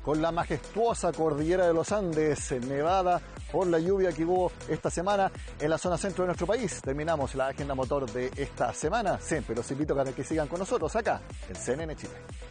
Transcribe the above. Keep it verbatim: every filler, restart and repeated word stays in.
con la majestuosa cordillera de los Andes, nevada por la lluvia que hubo esta semana en la zona centro de nuestro país. Terminamos la agenda motor de esta semana. Siempre los invito a que sigan con nosotros acá en C N N Chile.